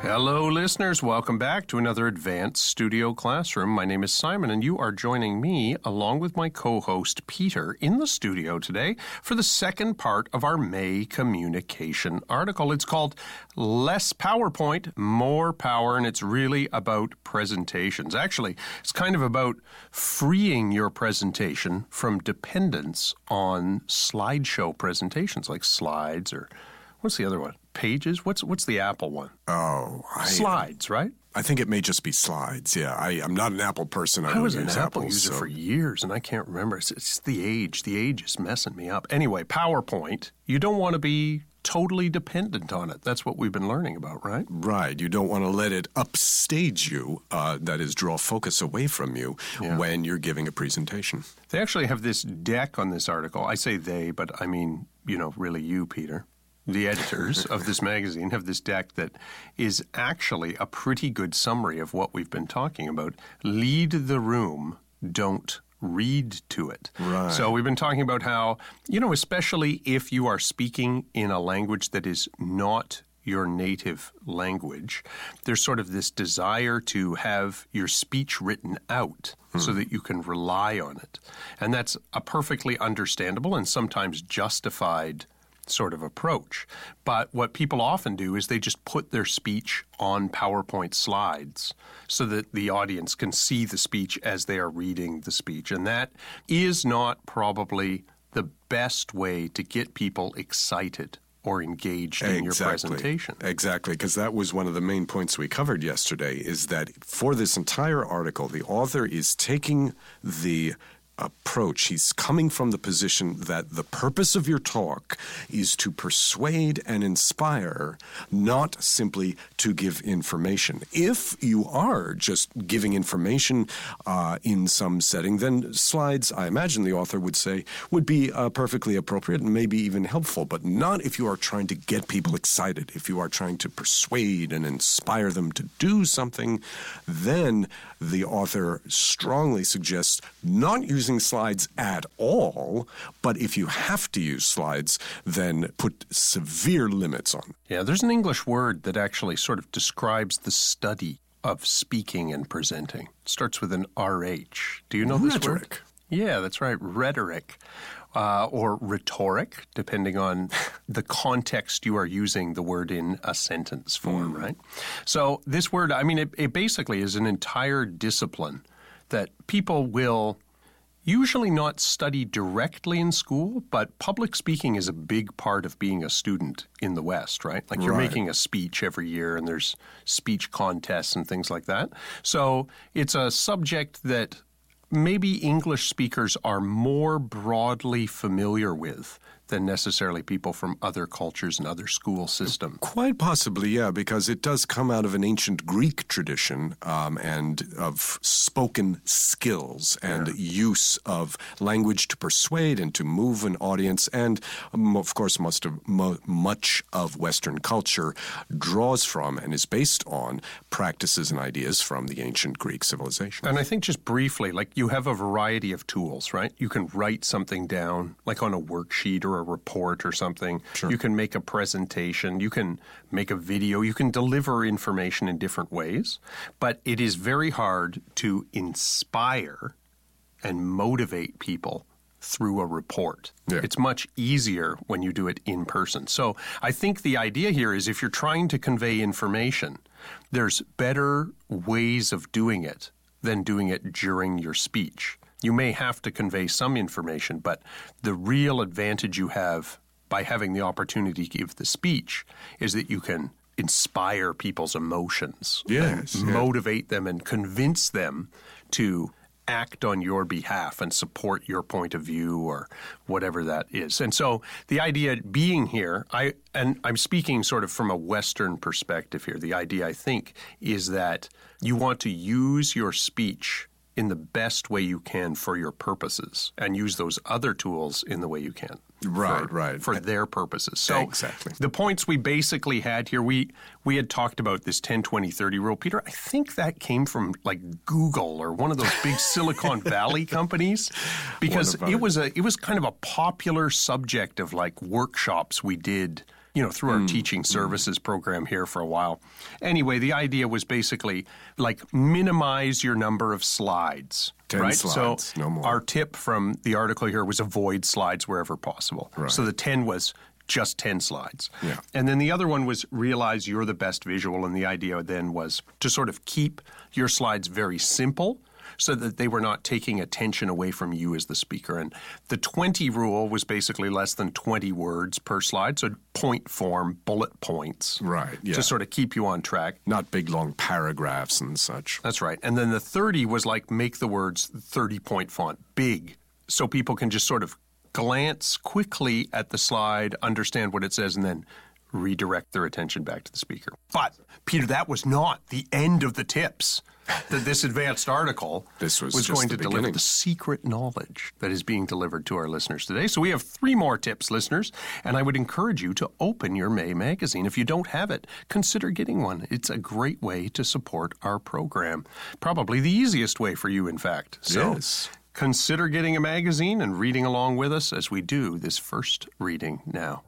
Hello, listeners. Welcome back to another Advanced Studio Classroom. My name is Simon, and you are joining me, along with my co-host Peter, in the studio today for the second part of our May communication article. It's called Less PowerPoint, More Power, and it's really about presentations. Actually, it's kind of about freeing your presentation from dependence on slideshow presentations, like slides or what's the other one? Pages? What's the Apple one? Slides, right? I think it may just be slides, yeah. I'm not an Apple person. I was an Apple user for years, and I can't remember. It's the age. The age is messing me up. Anyway, PowerPoint, you don't want to be totally dependent on it. That's what we've been learning about, right? Right. You don't want to let it upstage you, that is, draw focus away from you when you're giving a presentation. They actually have this deck on this article. I say they, but I mean, really you, Peter. The editors of this magazine have this deck that is actually a pretty good summary of what we've been talking about. Lead the room, don't read to it. Right. So we've been talking about how, especially if you are speaking in a language that is not your native language, there's sort of this desire to have your speech written out so that you can rely on it. And that's a perfectly understandable and sometimes justified sort of approach. But what people often do is they just put their speech on PowerPoint slides so that the audience can see the speech as they are reading the speech. And that is not probably the best way to get people excited or engaged in your presentation. Exactly, because that was one of the main points we covered yesterday, is that for this entire article, the author is taking the approach. He's coming from the position that the purpose of your talk is to persuade and inspire, not simply to give information. If you are just giving information in some setting, then slides, I imagine the author would say, would be perfectly appropriate and maybe even helpful, but not if you are trying to get people excited. If you are trying to persuade and inspire them to do something, then the author strongly suggests not using slides at all, but if you have to use slides, then put severe limits on. Yeah, there's an English word that actually sort of describes the study of speaking and presenting. It starts with an RH. Do you know this word? Rhetoric. Yeah, that's right, rhetoric. Or rhetoric, depending on the context you are using the word in a sentence for, right? So this word, it basically is an entire discipline that people will usually not study directly in school, but public speaking is a big part of being a student in the West, right? Like you're making a speech every year and there's speech contests and things like that. So it's a subject that maybe English speakers are more broadly familiar with than necessarily people from other cultures and other school systems. Quite possibly, yeah, because it does come out of an ancient Greek tradition and of spoken skills and use of language to persuade and to move an audience. And, of course, much of Western culture draws from and is based on practices and ideas from the ancient Greek civilization. And I think just briefly, like you have a variety of tools, right? You can write something down, like on a worksheet or a report or something. Sure. You can make a presentation. You can make a video. You can deliver information in different ways. But it is very hard to inspire and motivate people through a report. Yeah. It's much easier when you do it in person. So I think the idea here is if you're trying to convey information, there's better ways of doing it than doing it during your speech. You may have to convey some information, but the real advantage you have by having the opportunity to give the speech is that you can inspire people's emotions, motivate them and convince them to act on your behalf and support your point of view or whatever that is. And so the idea being here, I'm speaking sort of from a Western perspective here. The idea, I think, is that you want to use your speech in the best way you can for your purposes and use those other tools in the way you can. For their purposes. So exactly. The points we basically had here, we had talked about this 10-20-30 rule. Peter, I think that came from like Google or one of those big Silicon Valley companies because it was kind of a popular subject of like workshops we did through our teaching services program here for a while. Anyway, the idea was basically like minimize your number of slides. 10 right? slides, So no more. Our tip from the article here was avoid slides wherever possible. Right. So the 10 was just 10 slides. Yeah. And then the other one was realize you're the best visual. And the idea then was to sort of keep your slides very simple so that they were not taking attention away from you as the speaker. And the 20 rule was basically less than 20 words per slide, so point form, bullet points. Right, yeah. To sort of keep you on track. Not big, long paragraphs and such. That's right. And then the 30 was like make the words 30-point font, big, so people can just sort of glance quickly at the slide, understand what it says, and then redirect their attention back to the speaker. But, Peter, that was not the end of the tips. That this advanced article was going to the deliver beginning. the secret knowledge that is being delivered to our listeners today. So we have 3 more tips, listeners, and I would encourage you to open your May magazine. If you don't have it, consider getting one. It's a great way to support our program. Probably the easiest way for you, in fact. So Yes. Consider getting a magazine and reading along with us as we do this first reading now.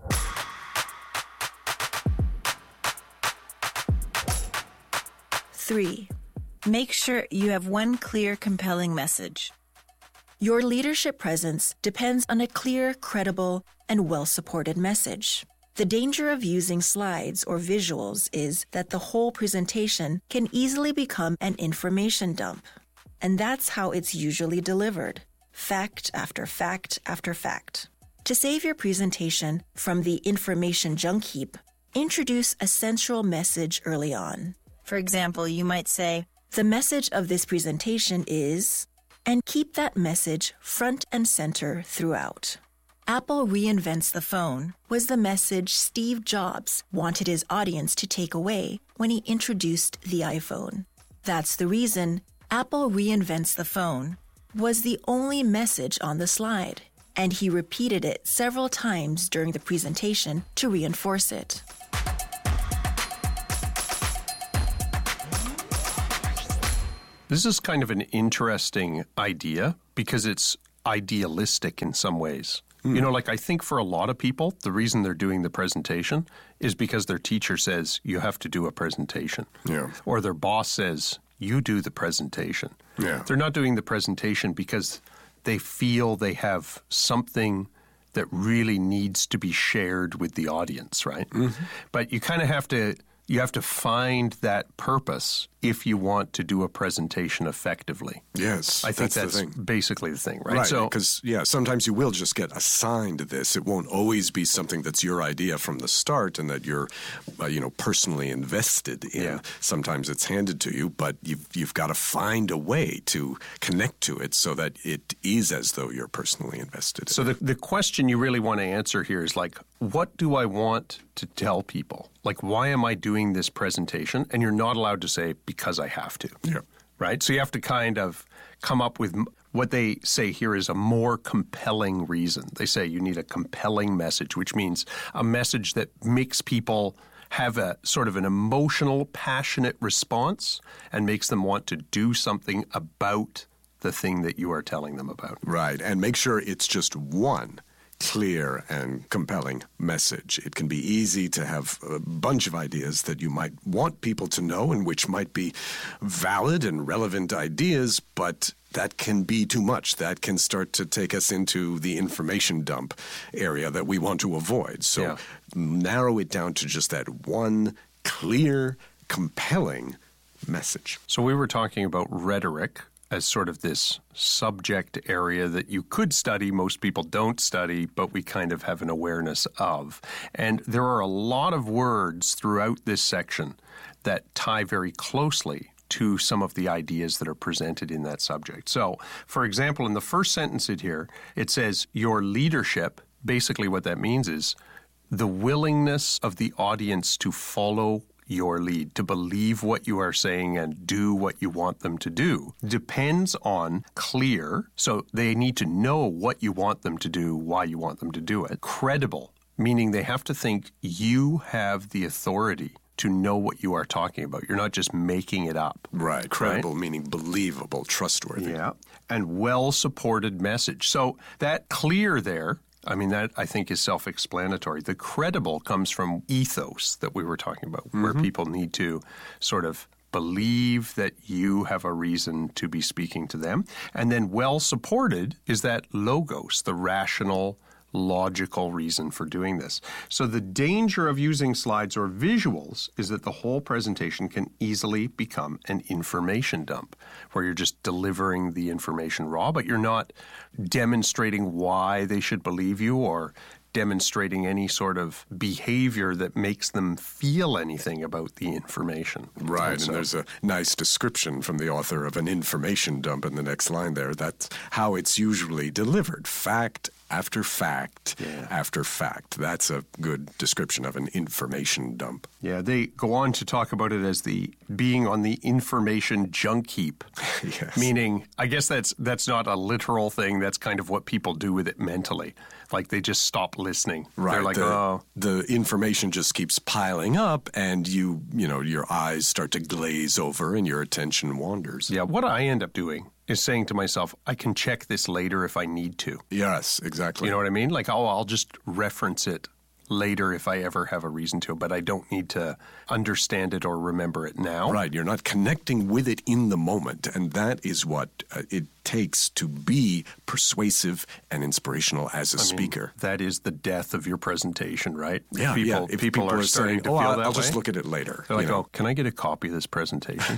Three, make sure you have one clear, compelling message. Your leadership presence depends on a clear, credible, and well-supported message. The danger of using slides or visuals is that the whole presentation can easily become an information dump. And that's how it's usually delivered, fact after fact after fact. To save your presentation from the information junk heap, introduce a central message early on. For example, you might say, the message of this presentation is, and keep that message front and center throughout. Apple reinvents the phone was the message Steve Jobs wanted his audience to take away when he introduced the iPhone. That's the reason Apple reinvents the phone was the only message on the slide, and he repeated it several times during the presentation to reinforce it. This is kind of an interesting idea because it's idealistic in some ways. Like I think for a lot of people, the reason they're doing the presentation is because their teacher says you have to do a presentation. Yeah. Or their boss says you do the presentation. Yeah. They're not doing the presentation because they feel they have something that really needs to be shared with the audience, right? Mm-hmm. But you kind of have to find that purpose if you want to do a presentation effectively. Yes, I think that's that's the thing. basically the thing, right? Right, So, because, sometimes you will just get assigned this. It won't always be something that's your idea from the start and that you're, personally invested in. Yeah. Sometimes it's handed to you, but you've got to find a way to connect to it so that it is as though you're personally invested in So the question you really want to answer here is like, what do I want to tell people? Like, why am I doing this presentation? And you're not allowed to say, because I have to. Yeah. Right? So you have to kind of come up with what they say here is a more compelling reason. They say you need a compelling message, which means a message that makes people have a sort of an emotional, passionate response and makes them want to do something about the thing that you are telling them about. Right, and make sure it's just one clear and compelling message. It can be easy to have a bunch of ideas that you might want people to know and which might be valid and relevant ideas, but that can be too much. That can start to take us into the information dump area that we want to avoid. So narrow it down to just that one clear, compelling message. So we were talking about rhetoric as sort of this subject area that you could study. Most people don't study, but we kind of have an awareness of. And there are a lot of words throughout this section that tie very closely to some of the ideas that are presented in that subject. So, for example, in the first sentence here, it says, your leadership, basically what that means is the willingness of the audience to follow your lead, to believe what you are saying and do what you want them to do, depends on clear, so they need to know what you want them to do, why you want them to do it, credible, meaning they have to think you have the authority to know what you are talking about. You're not just making it up. Right. Credible meaning believable, trustworthy. Yeah. And well-supported message. So that clear there I mean, that I think is self-explanatory. The credible comes from ethos that we were talking about, where people need to sort of believe that you have a reason to be speaking to them. And then well-supported is that logos, the rational, logical reason for doing this. So the danger of using slides or visuals is that the whole presentation can easily become an information dump, where you're just delivering the information raw, but you're not demonstrating why they should believe you or demonstrating any sort of behavior that makes them feel anything about the information. Right, and there's a nice description from the author of an information dump in the next line there. That's how it's usually delivered. Fact after fact after fact. That's a good description of an information dump. Yeah, they go on to talk about it as the being on the information junk heap. Yes. Meaning, I guess that's not a literal thing. That's kind of what people do with it mentally. Like they just stop listening. Right. They're like, the information just keeps piling up, and your eyes start to glaze over and your attention wanders. Yeah, what I end up doing is saying to myself, I can check this later if I need to. Yes, exactly. You know what I mean? Like, I'll just reference it later if I ever have a reason to, but I don't need to understand it or remember it now. Right, you're not connecting with it in the moment, and that is what it takes to be persuasive and inspirational as a speaker. That is the death of your presentation, right? Yeah, If people are starting saying, to feel that I'll way, just look at it later. they're like, can I get a copy of this presentation?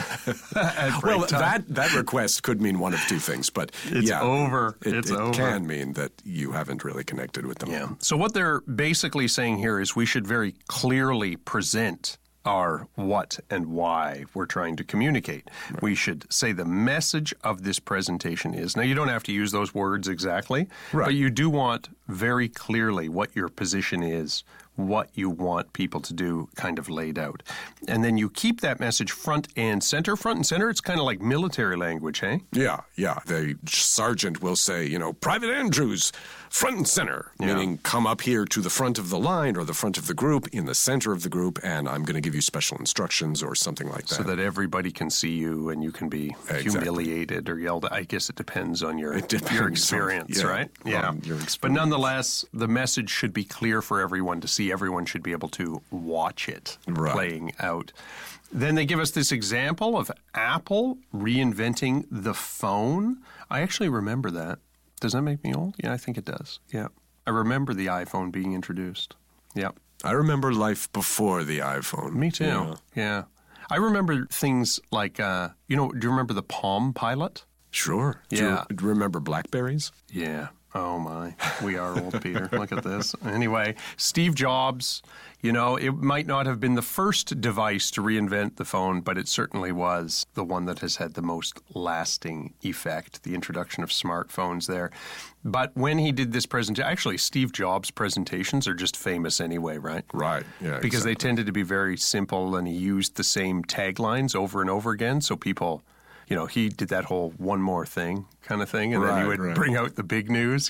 Well, that request could mean one of two things, but It's over. It over. can mean that you haven't really connected with them. Yeah. So what they're basically saying here is we should very clearly present our what and why we're trying to communicate. Right. We should say the message of this presentation is. Now, you don't have to use those words exactly, but you do want very clearly what your position is, what you want people to do kind of laid out. And then you keep that message front and center. Front and center, it's kind of like military language, hey? Yeah. The sergeant will say, Private Andrews, front and center, meaning come up here to the front of the line or the front of the group, in the center of the group, and I'm going to give you special instructions or something like that. So that everybody can see you and you can be humiliated or yelled at. I guess it depends on your experience, right? Yeah. Your experience. But nonetheless, the message should be clear for everyone to see. Everyone should be able to watch it playing out. Then they give us this example of Apple reinventing the phone. I actually remember that. Does that make me old? Yeah, I think it does. Yeah. I remember the iPhone being introduced. Yeah. I remember life before the iPhone. Me too. Yeah. I remember things like, do you remember the Palm Pilot? Sure. Yeah. Do you remember BlackBerries? Yeah. Oh, my. We are old, Peter. Look at this. Anyway, Steve Jobs, it might not have been the first device to reinvent the phone, but it certainly was the one that has had the most lasting effect, the introduction of smartphones there. But when he did this presentation, actually, Steve Jobs' presentations are just famous anyway, right? Right, yeah. Because they tended to be very simple, and he used the same taglines over and over again, so people... he did that whole one more thing kind of thing, and then he would bring out the big news,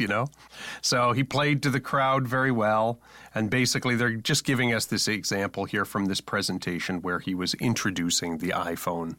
So he played to the crowd very well, and basically they're just giving us this example here from this presentation where he was introducing the iPhone.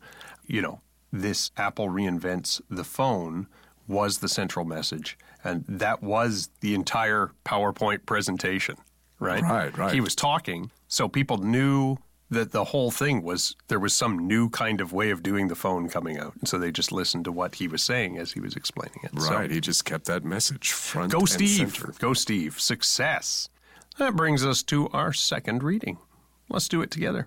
This Apple reinvents the phone was the central message, and that was the entire PowerPoint presentation, right? Right. He was talking, so people knew that the whole thing was, there was some new kind of way of doing the phone coming out. And so they just listened to what he was saying as he was explaining it. Right. He just kept that message front and center. Go Steve. Success. That brings us to our second reading. Let's do it together.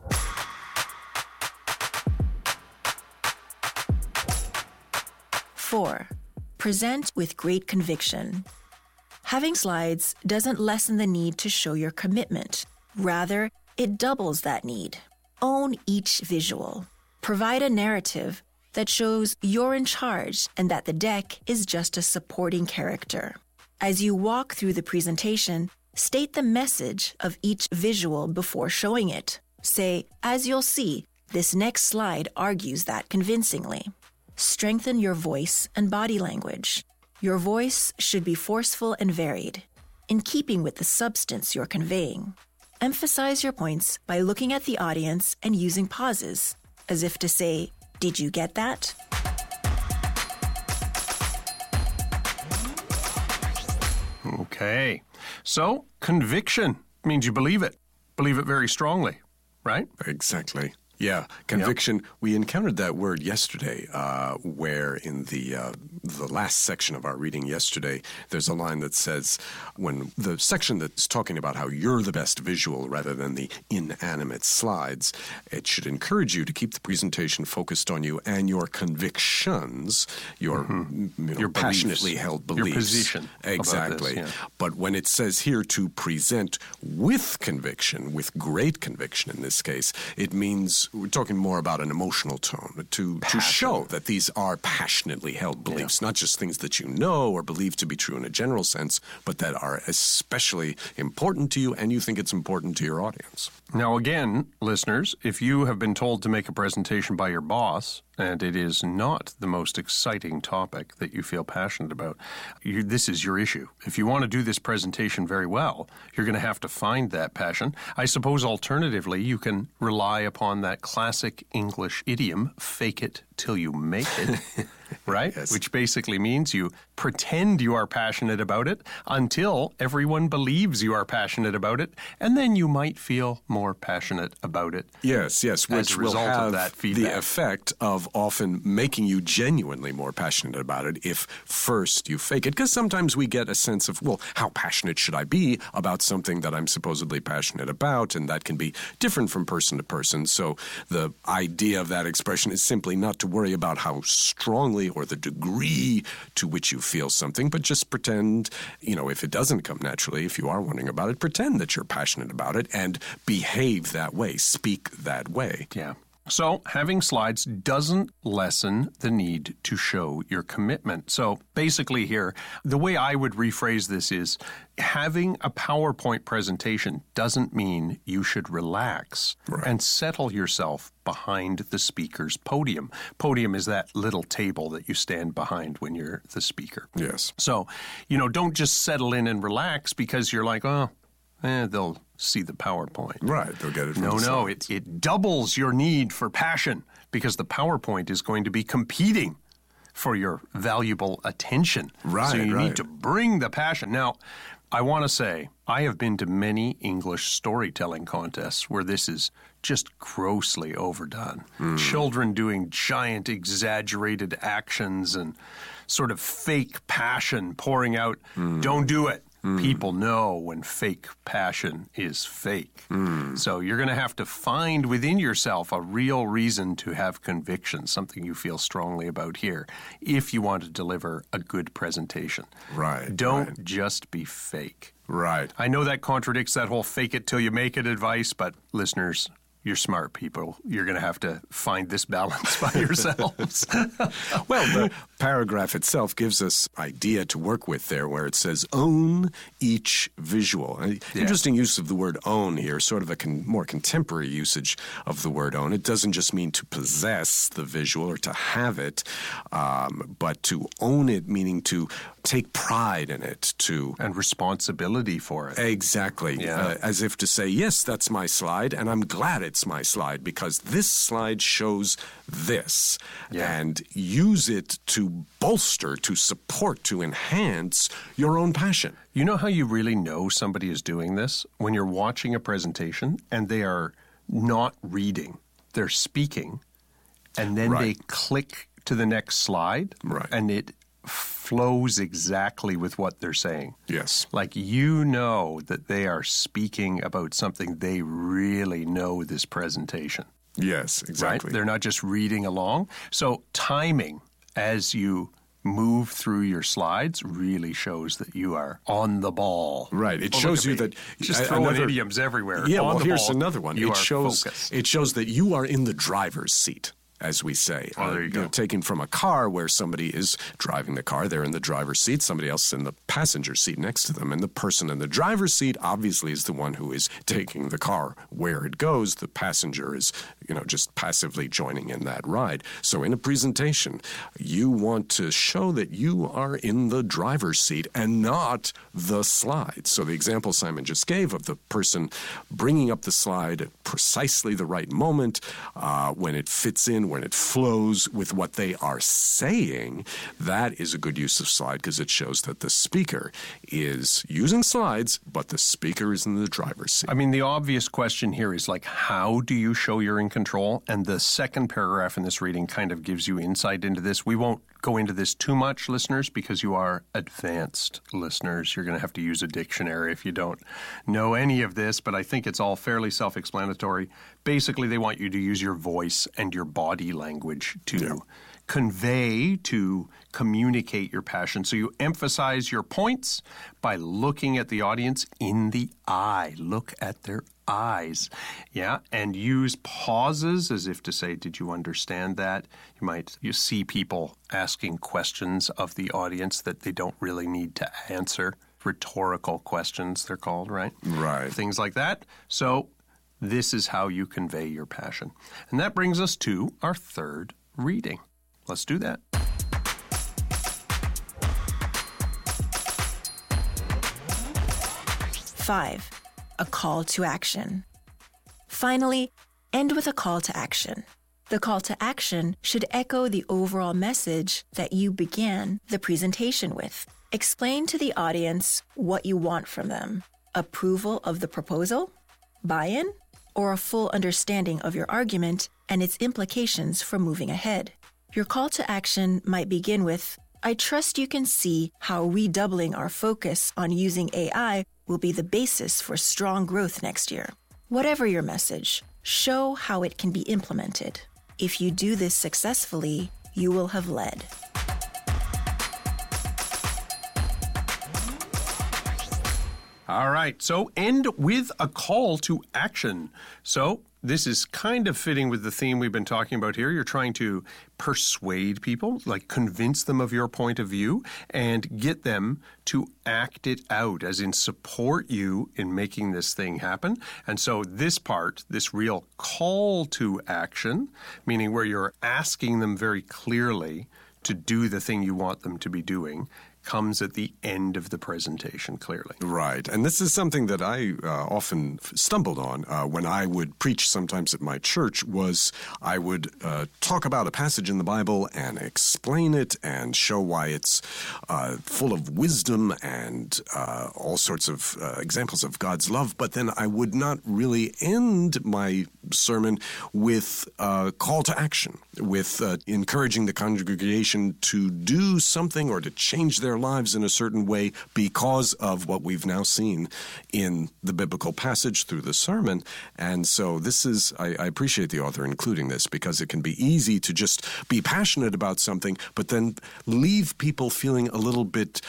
Four, present with great conviction. Having slides doesn't lessen the need to show your commitment. Rather, it doubles that need. Own each visual. Provide a narrative that shows you're in charge and that the deck is just a supporting character. As you walk through the presentation, state the message of each visual before showing it. Say, as you'll see, this next slide argues that convincingly. Strengthen your voice and body language. Your voice should be forceful and varied, in keeping with the substance you're conveying. Emphasize your points by looking at the audience and using pauses, as if to say, "Did you get that?" Okay. So, conviction means you believe it. Believe it very strongly, right? Exactly. Yeah, conviction. Yep. We encountered that word yesterday, where in the last section of our reading yesterday, there's a line that says, when the section that's talking about how you're the best visual rather than the inanimate slides, it should encourage you to keep the presentation focused on you and your convictions, your passionately held beliefs. Your position. Exactly. About this, yeah. But when it says here to present with conviction, with great conviction in this case, it means we're talking more about an emotional tone to show that these are passionately held beliefs, not just things that you know or believe to be true in a general sense, but that are especially important to you and you think it's important to your audience. Now, again, listeners, if you have been told to make a presentation by your boss and it is not the most exciting topic that you feel passionate about, this is your issue. If you want to do this presentation very well, you're going to have to find that passion. I suppose alternatively, you can rely upon that classic English idiom, fake it till you make it, right? Yes. Which basically means you pretend you are passionate about it until everyone believes you are passionate about it, and then you might feel more passionate about it. Yes, which will have the effect of often making you genuinely more passionate about it if first you fake it. Because sometimes we get a sense of, well, how passionate should I be about something that I'm supposedly passionate about? And that can be different from person to person. So the idea of that expression is simply not to worry about how strongly or the degree to which you feel something, but just pretend, if it doesn't come naturally, if you are wondering about it, pretend that you're passionate about it and behave that way, speak that way. Yeah. So having slides doesn't lessen the need to show your commitment. So basically here, the way I would rephrase this is having a PowerPoint presentation doesn't mean you should relax and settle yourself behind the speaker's podium. Podium is that little table that you stand behind when you're the speaker. Yes. So, don't just settle in and relax because you're like, they'll see the PowerPoint. Right, they'll get it from the slides. It doubles your need for passion because the PowerPoint is going to be competing for your valuable attention. Right, so you need to bring the passion. Now, I want to say, I have been to many English storytelling contests where this is just grossly overdone. Children doing giant, exaggerated actions and sort of fake passion pouring out. Don't do it. People know when fake passion is fake. So you're going to have to find within yourself a real reason to have conviction, something you feel strongly about here, if you want to deliver a good presentation. Right. Don't just be fake. Right. I know that contradicts that whole fake it till you make it advice, but listeners, you're smart people. You're going to have to find this balance by yourselves. Well, the paragraph itself gives us idea to work with there where it says own each visual. Interesting use of the word own here, sort of a more contemporary usage of the word own. It doesn't just mean to possess the visual or to have it, but to own it, meaning to take pride in it, and responsibility for it. Exactly. Yeah. As if to say, yes, that's my slide, and I'm glad it's my slide because this slide shows this. Yeah. And use it to bolster, to support, to enhance your own passion. You know how you really know somebody is doing this? When you're watching a presentation and they are not reading, they're speaking, and then they click to the next slide, and it flows exactly with what they're saying. Yes. Like you know that they are speaking about something they really know this presentation. Yes, exactly. Right? They're not just reading along. So timing as you move through your slides really shows that you are on the ball. Right. It shows you that just throwing idioms everywhere. Yeah, well, here's another one. It shows that you are in the driver's seat, as we say. There you go. Taken from a car where somebody is driving the car, they're in the driver's seat, somebody else in the passenger seat next to them, and the person in the driver's seat obviously is the one who is taking the car where it goes. The passenger is, just passively joining in that ride. So in a presentation, you want to show that you are in the driver's seat and not the slide. So the example Simon just gave of the person bringing up the slide at precisely the right moment when it fits in conversation, when it flows with what they are saying, that is a good use of slide because it shows that the speaker is using slides, but the speaker is in the driver's seat. I mean, the obvious question here is like, how do you show you're in control? And the second paragraph in this reading kind of gives you insight into this. We won't go into this too much, listeners, because you are advanced listeners. You're going to have to use a dictionary if you don't know any of this, but I think it's all fairly self-explanatory. Basically, they want you to use your voice and your body language to convey, to communicate your passion. So you emphasize your points by looking at the audience in the eye. Look at their eyes. Yeah, and use pauses as if to say, did you understand that? You see people asking questions of the audience that they don't really need to answer. Rhetorical questions, they're called, right? Right. Things like that. So this is how you convey your passion. And that brings us to our third reading. Let's do that. Five, a call to action. Finally, end with a call to action. The call to action should echo the overall message that you began the presentation with. Explain to the audience what you want from them. Approval of the proposal, buy-in, or a full understanding of your argument and its implications for moving ahead. Your call to action might begin with, I trust you can see how redoubling our focus on using AI will be the basis for strong growth next year. Whatever your message, show how it can be implemented. If you do this successfully, you will have led. All right, so end with a call to action. So this is kind of fitting with the theme we've been talking about here. You're trying to persuade people, like convince them of your point of view and get them to act it out, as in support you in making this thing happen. And so this part, this real call to action, meaning where you're asking them very clearly to do the thing you want them to be doing, comes at the end of the presentation, clearly. Right. And this is something that I often stumbled on when I would preach sometimes at my church, was I would talk about a passage in the Bible and explain it and show why it's full of wisdom and all sorts of examples of God's love. But then I would not really end my sermon with a call to action, with encouraging the congregation to do something or to change their lives in a certain way because of what we've now seen in the biblical passage through the sermon. And so this is, I appreciate the author including this, because it can be easy to just be passionate about something, but then leave people feeling a little bit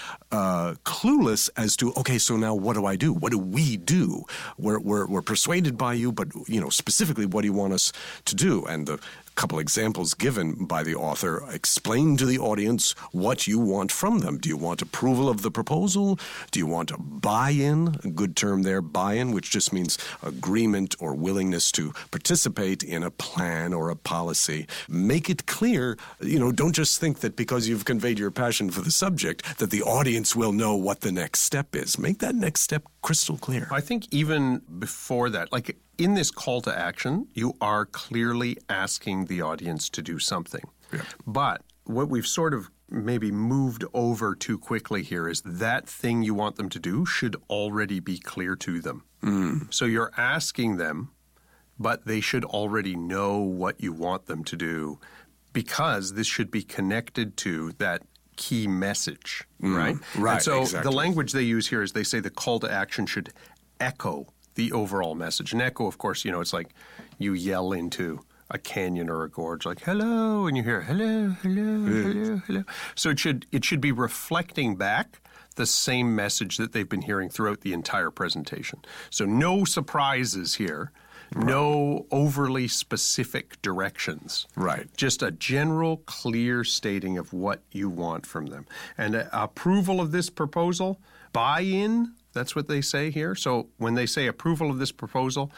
clueless as to, okay, so now what do I do? What do we do? We're persuaded by you, but specifically, what do you want us to do? And the couple examples given by the author explain to the audience what you want from them. Do you want approval of the proposal? Do you want a buy-in? A good term there, buy-in, which just means agreement or willingness to participate in a plan or a policy. Make it clear, don't just think that because you've conveyed your passion for the subject that the audience will know what the next step is. Make that next step crystal clear. I think even before that, like in this call to action, you are clearly asking the audience to do something. Yeah. But what we've sort of maybe moved over too quickly here is that thing you want them to do should already be clear to them. So you're asking them, but they should already know what you want them to do, because this should be connected to that key message, right? Right, and so exactly. The language they use here is they say the call to action should echo the overall message. And echo, of course, it's like you yell into a canyon or a gorge, like, hello, and you hear, hello, hello, hello, hello. So it should be reflecting back the same message that they've been hearing throughout the entire presentation. So no surprises here. Right. No overly specific directions. Right. Just a general, clear stating of what you want from them. And approval of this proposal, buy-in, that's what they say here. So when they say approval of this proposal,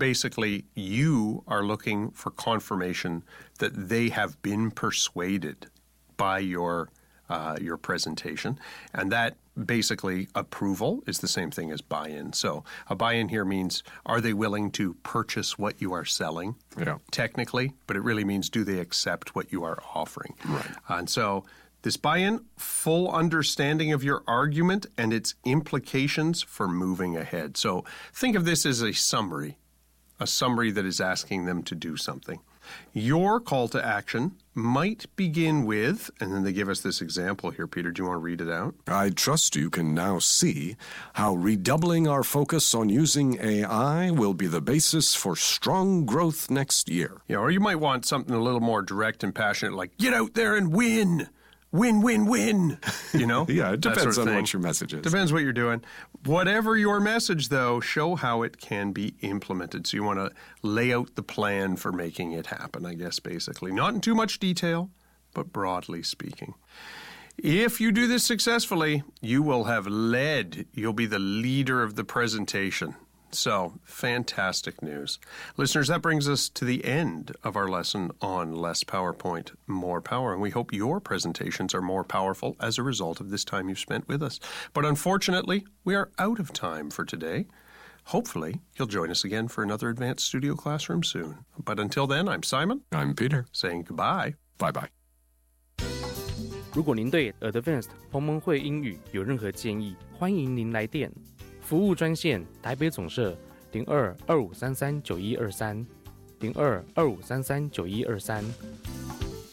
you are looking for confirmation that they have been persuaded by your your presentation. And that basically approval is the same thing as buy-in. So a buy-in here means, are they willing to purchase what you are selling? Yeah. Technically, but it really means, do they accept what you are offering? Right. And so this buy-in, full understanding of your argument and its implications for moving ahead. So think of this as a summary that is asking them to do something. Your call to action might begin with, and then they give us this example here. Peter, do you want to read it out? I trust you can now see how redoubling our focus on using AI will be the basis for strong growth next year. Yeah, or you might want something a little more direct and passionate, like, get out there and win. Win, win, win. You know? Yeah, it depends sort of on what your message is. Depends what you're doing. Whatever your message, though, show how it can be implemented. So you want to lay out the plan for making it happen, I guess, basically. Not in too much detail, but broadly speaking. If you do this successfully, you will have led. You'll be the leader of the presentation. So, fantastic news. Listeners, that brings us to the end of our lesson on Less PowerPoint, More Power. And we hope your presentations are more powerful as a result of this time you've spent with us. But unfortunately, we are out of time for today. Hopefully, you'll join us again for another Advanced Studio Classroom soon. But until then, I'm Simon. I'm Peter. Saying goodbye. Bye-bye. 如果您对 Advanced 同盟会英语有任何建议，欢迎您来电。服务专线台北总社02-2533-9123 02-2533-9123